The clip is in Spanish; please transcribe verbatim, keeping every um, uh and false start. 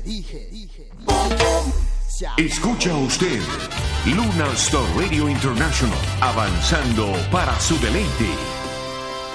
Escucha usted Lunar Star Radio International, avanzando para su deleite.